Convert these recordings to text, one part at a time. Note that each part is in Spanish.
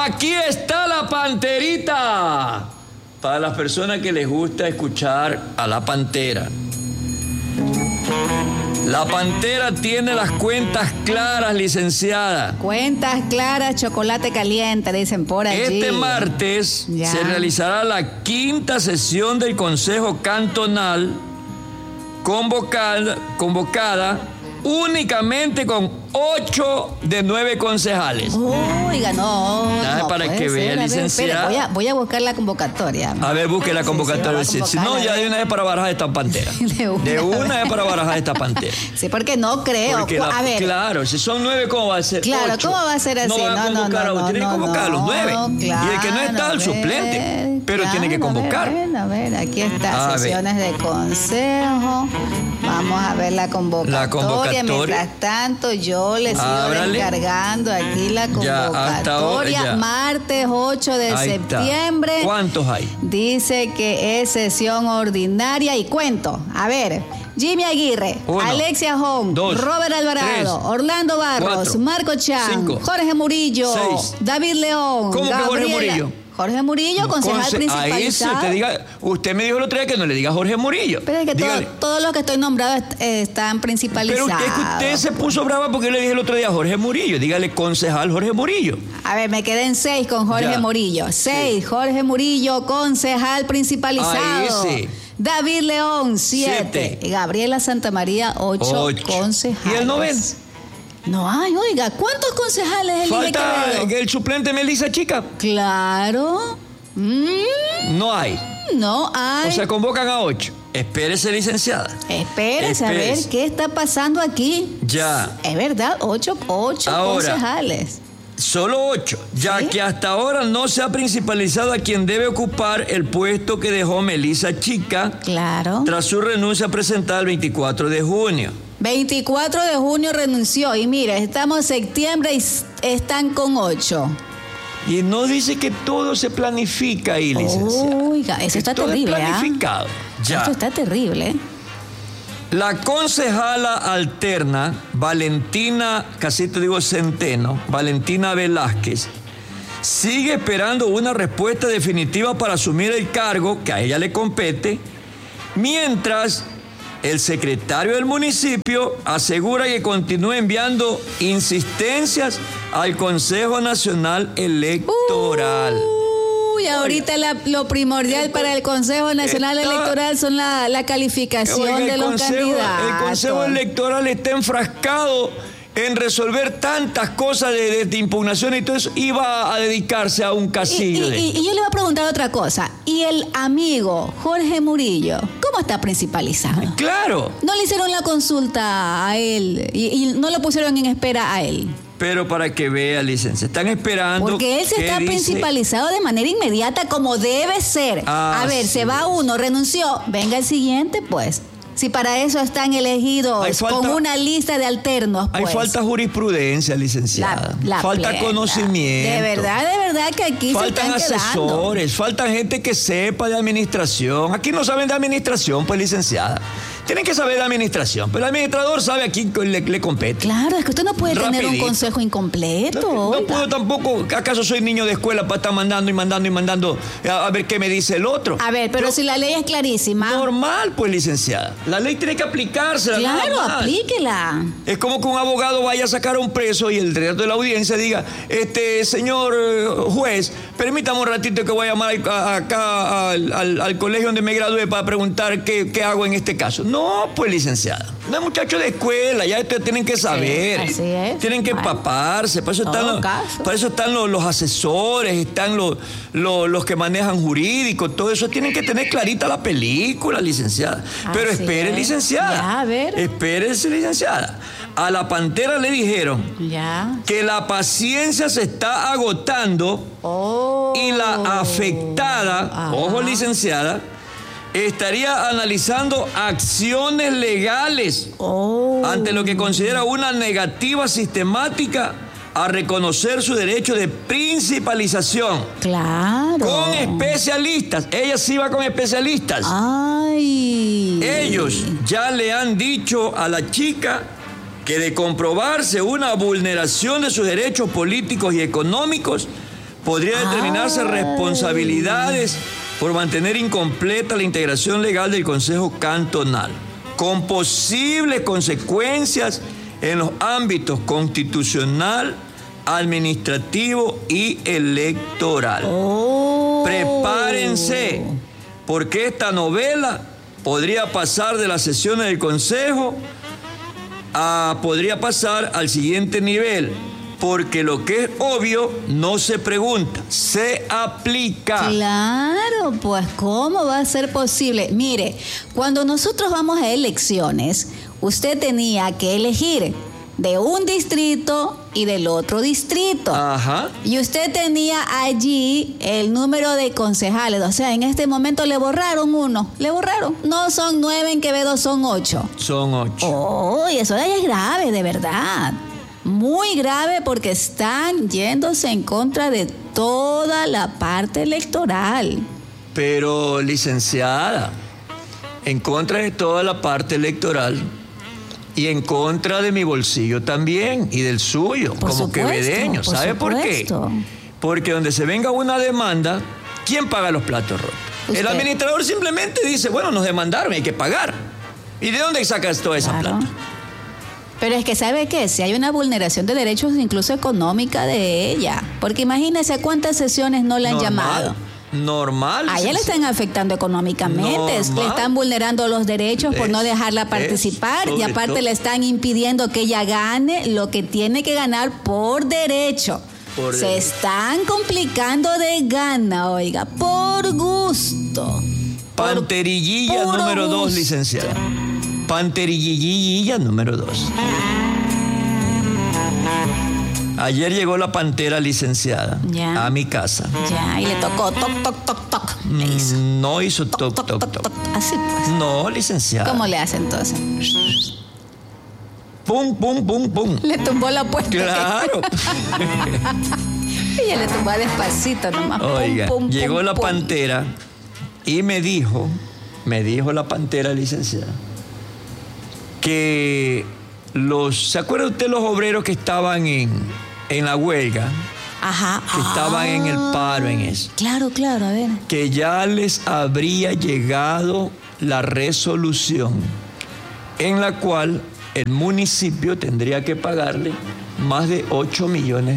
Aquí está la panterita. Para las personas que les gusta escuchar a la pantera. La pantera tiene las cuentas claras, licenciada. Cuentas claras, chocolate caliente, dicen por allí. Este martes se realizará la 5ª sesión del Consejo Cantonal, convocada únicamente con 8 de 9 concejales. Oiga, no para que vea, licenciada. Espera, voy a buscar la convocatoria. A ver, busque la convocatoria. Si no, ya de una vez para barajar esta pantera. De una vez para barajar esta pantera. Sí, porque no creo. A ver. Claro, si son 9, ¿cómo va a ser? Claro, 8. ¿Cómo va a ser así? No va a convocar a tiene que convocar a los 9. Claro, y el que no está, el suplente. Pero tiene que convocar. A ver, aquí está. Sesiones de consejo. Vamos a ver la convocatoria. Mientras tanto, yo le sigo descargando aquí la convocatoria. Martes 8 de septiembre. ¿Cuántos hay? Dice que es sesión ordinaria y cuento. A ver. Jimmy Aguirre, 1, Alexia Hong, 2, Robert Alvarado, 3, Orlando Barros, 4, Marco Chan, 5, Jorge Murillo, 6, David León. ¿Cómo que Jorge Murillo? Jorge Murillo, concejal principalizado. Usted me dijo el otro día que no le diga Jorge Murillo. Pero es que todos los que estoy nombrados están principalizados. Pero usted se puso brava porque yo le dije el otro día Jorge Murillo. Dígale concejal Jorge Murillo. A ver, me quedé en 6 con Jorge Murillo. 6, Jorge Murillo, concejal principalizado. David León, 7. Gabriela Santamaría, 8 concejales. ¿Y el 9? No hay, oiga, ¿cuántos concejales elige Falta Quevedo? El suplente Melissa Chica. Claro. No hay. No hay. O sea, convocan a 8. Espérese, licenciada. Espérese a ver qué está pasando aquí. Ya. Es verdad, 8 concejales. Solo 8, ya que hasta ahora no se ha principalizado a quien debe ocupar el puesto que dejó Melissa Chica. Claro. Tras su renuncia presentada el 24 de junio. 24 de junio renunció y mira, estamos en septiembre y están con 8. Y no dice que todo se planifica ahí, licenciada. Oiga, eso está terrible. Es planificado. Ya. Esto está terrible. La concejala alterna, Valentina Velázquez, sigue esperando una respuesta definitiva para asumir el cargo que a ella le compete, mientras el secretario del municipio asegura que continúa enviando insistencias al Consejo Nacional Electoral. Y ahorita lo primordial para el Consejo Nacional Electoral son la calificación de los candidatos. El Consejo Electoral está enfrascado en resolver tantas cosas de impugnación y todo eso, iba a dedicarse a un casillo. Y yo le voy a preguntar otra cosa. ¿Y el amigo Jorge Murillo, cómo está principalizado? Claro. ¿No le hicieron la consulta a él y no lo pusieron en espera a él? Pero para que vea, licencia, están esperando. Porque él se está principalizado de manera inmediata como debe ser. A ver, se va uno, renunció, venga el siguiente, pues. Si para eso están elegidos con una lista de alternos, pues. Hay falta jurisprudencia, licenciada. Falta conocimiento. De verdad que aquí faltan se están asesores, falta gente que sepa de administración. Aquí no saben de administración, pues, licenciada. Tienen que saber de administración, pero el administrador sabe a quién le compete. Claro, es que usted no puede tener un consejo incompleto. No puedo tampoco. ¿Acaso soy niño de escuela para estar mandando a ver qué me dice el otro? A ver, pero si la ley es clarísima. Normal, pues, licenciada. La ley tiene que aplicársela. Claro, aplíquela. Es como que un abogado vaya a sacar a un preso y el director de la audiencia diga, señor juez, permítame un ratito que voy a llamar acá al colegio donde me gradué para preguntar qué hago en este caso. No, pues, licenciada. No es muchacho de escuela, ya ustedes tienen que saber. Sí, así es. Tienen que empaparse. Para eso están los asesores, están los que manejan jurídicos, todo eso. Tienen que tener clarita la película, licenciada. Pero espere, licenciada. Ya, a ver. Espérese, licenciada. A la pantera le dijeron que la paciencia se está agotando y la afectada, ojo, licenciada, estaría analizando acciones legales ante lo que considera una negativa sistemática a reconocer su derecho de principalización. Claro. Con especialistas. Ella sí va con especialistas. Ay. Ellos ya le han dicho a la chica que de comprobarse una vulneración de sus derechos políticos y económicos, podría determinarse responsabilidades por mantener incompleta la integración legal del Consejo Cantonal, con posibles consecuencias en los ámbitos constitucional, administrativo y electoral. Prepárense, porque esta novela podría pasar de las sesiones del Consejo podría pasar al siguiente nivel, porque lo que es obvio no se pregunta, se aplica. Claro, pues ¿cómo va a ser posible? Mire, cuando nosotros vamos a elecciones, usted tenía que elegir de un distrito y del otro distrito. Ajá. Y usted tenía allí el número de concejales. O sea, en este momento le borraron uno. Le borraron. No son 9 en Quevedo, son 8. Son 8. Oh, y eso es grave, de verdad. Muy grave, porque están yéndose en contra de toda la parte electoral. Pero, licenciada, en contra de toda la parte electoral y en contra de mi bolsillo también y del suyo, como quevedeño. ¿Sabe por qué? Porque donde se venga una demanda, ¿quién paga los platos rotos? ¿Usted? El administrador simplemente dice, bueno, nos demandaron, hay que pagar. ¿Y de dónde sacas toda esa plata? Pero es que, ¿sabe qué? Si hay una vulneración de derechos, incluso económica, de ella. Porque imagínese cuántas sesiones no le han llamado. Normal. A ella le están afectando económicamente, le están vulnerando los derechos por no dejarla participar, y aparte le están impidiendo que ella gane lo que tiene que ganar por derecho. Se están complicando de gana, oiga, por gusto. Panterillilla número 2, licenciada. Panterillilla número 2. Ayer llegó la pantera, licenciada, a mi casa. Y le tocó toc, toc, toc, toc. No hizo toc, toc, toc, toc. Así pues. No, licenciada. ¿Cómo le hace entonces? Pum, pum, pum, pum. Le tumbó la puerta. Claro. Ella le tumbó despacito nomás. Oiga, pum, pum, llegó la pantera y me dijo la pantera, licenciada, que ¿se acuerda usted los obreros que estaban en la huelga? Ajá. Que estaban en el paro, en eso. Claro, a ver. Que ya les habría llegado la resolución en la cual el municipio tendría que pagarle más de $8 millones.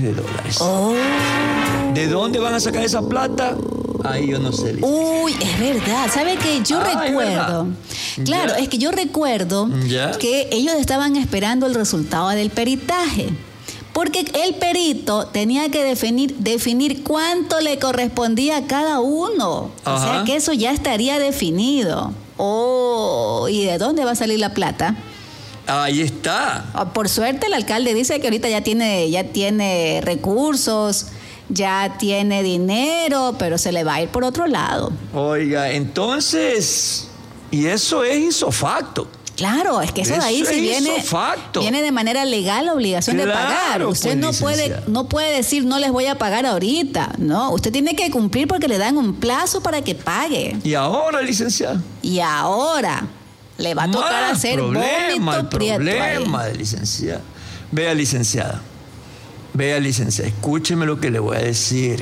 ¿De dónde van a sacar esa plata? Ahí yo no sé. Uy, es verdad. ¿Sabe qué? Yo recuerdo. Claro, es que yo recuerdo que ellos estaban esperando el resultado del peritaje. Porque el perito tenía que definir cuánto le correspondía a cada uno. Ajá. O sea que eso ya estaría definido. ¿Y de dónde va a salir la plata? Ahí está. Por suerte el alcalde dice que ahorita ya tiene recursos, ya tiene dinero, pero se le va a ir por otro lado. Oiga, entonces, y eso es isofacto. Claro, es que eso de ahí sí viene de manera legal la obligación de pagar. Usted pues, no puede decir no les voy a pagar ahorita. No, usted tiene que cumplir porque le dan un plazo para que pague. ¿Y ahora, licenciada? Y ahora le va a tocar hacer vómito prieto. Problema, licenciada. Vea, licenciada, escúcheme lo que le voy a decir.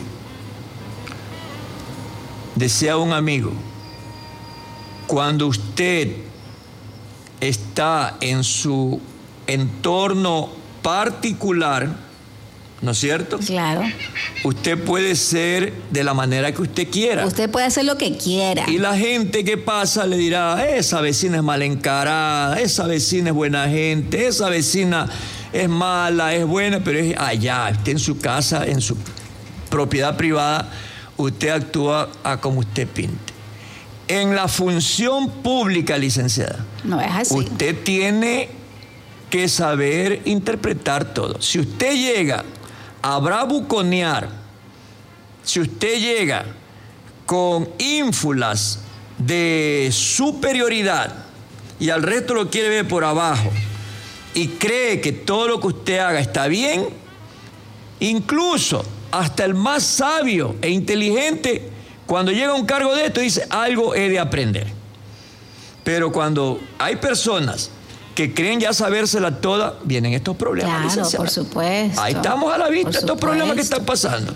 Decía un amigo, cuando usted está en su entorno particular, ¿no es cierto? Claro. Usted puede ser de la manera que usted quiera. Usted puede hacer lo que quiera. Y la gente que pasa le dirá, esa vecina es mal encarada, esa vecina es buena gente, esa vecina es mala, es buena, pero es allá, usted en su casa, en su propiedad privada, usted actúa a como usted pinte. En la función pública, licenciada, no es así. Usted tiene que saber interpretar todo. Si usted llega a bravuconear, si usted llega con ínfulas de superioridad y al resto lo quiere ver por abajo y cree que todo lo que usted haga está bien, incluso hasta el más sabio e inteligente, cuando llega a un cargo de esto, dice, algo he de aprender. Pero cuando hay personas que creen ya sabérsela toda, vienen estos problemas. Claro, por supuesto. Ahí estamos a la vista, estos problemas que están pasando.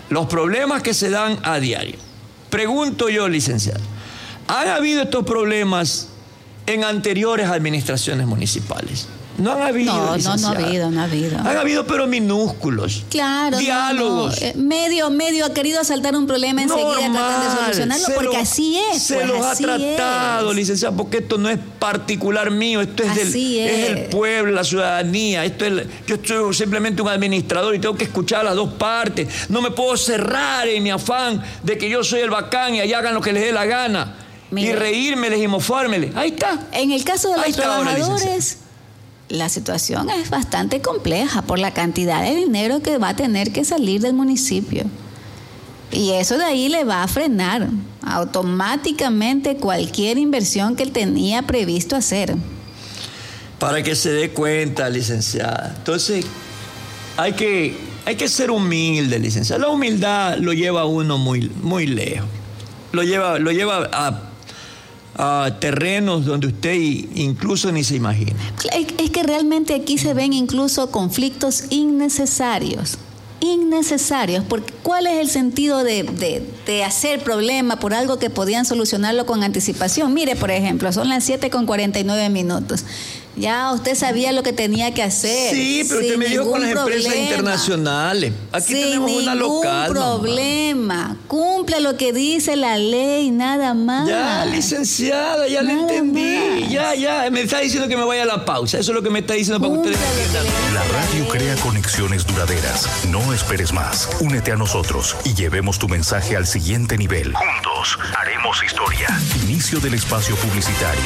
los problemas que se dan a diario. Pregunto yo, licenciado, ¿han habido estos problemas en anteriores administraciones municipales? No han habido. No ha habido. Han habido, pero minúsculos. Claro. Diálogos. Medio ha querido asaltar un problema enseguida, tratan de solucionarlo, porque así es. Se los ha tratado, licenciado, porque esto no es particular mío, esto es el pueblo, la ciudadanía. Yo soy simplemente un administrador y tengo que escuchar a las dos partes. No me puedo cerrar en mi afán de que yo soy el bacán y allá hagan lo que les dé la gana. Mira, y reírmeles y mofármeles. Ahí está. En el caso de los trabajadores, la situación es bastante compleja por la cantidad de dinero que va a tener que salir del municipio. Y eso de ahí le va a frenar automáticamente cualquier inversión que él tenía previsto hacer. Para que se dé cuenta, licenciada. Entonces, hay que ser humilde, licenciada. La humildad lo lleva a uno muy, muy lejos. Lo lleva a terrenos donde usted incluso ni se imagina. Es que realmente aquí se ven incluso conflictos innecesarios, porque ¿cuál es el sentido de hacer problema por algo que podían solucionarlo con anticipación? Mire, por ejemplo, son las 7:49. Ya usted sabía lo que tenía que hacer. Sí, pero usted me dijo con las empresas internacionales. Aquí tenemos una local. Sin ningún problema. Cumpla lo que dice la ley, nada más. Ya, licenciada, ya lo entendí. Ya. Me está diciendo que me vaya a la pausa. Eso es lo que me está diciendo para que ustedes entiendan. La radio crea conexiones duraderas. No esperes más. Únete a nosotros y llevemos tu mensaje al siguiente nivel. Juntos haremos historia. Inicio del espacio publicitario.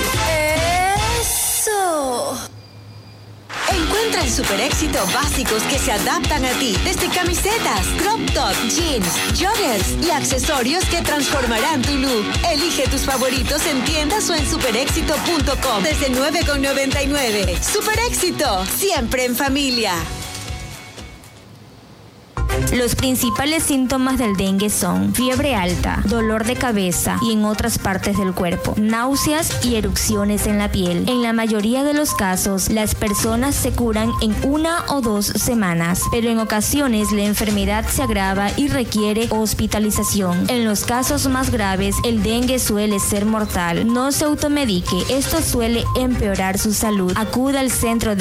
Encuentra en Super Éxito básicos que se adaptan a ti, desde camisetas, crop top, jeans, joggers y accesorios que transformarán tu look. Elige tus favoritos en tiendas o en superéxito.com desde $9.99. Super Éxito, siempre en familia. Los principales síntomas del dengue son fiebre alta, dolor de cabeza y en otras partes del cuerpo, náuseas y erupciones en la piel. En la mayoría de los casos, las personas se curan en 1 o 2 semanas, pero en ocasiones la enfermedad se agrava y requiere hospitalización. En los casos más graves, el dengue suele ser mortal. No se automedique, esto suele empeorar su salud. Acuda al centro de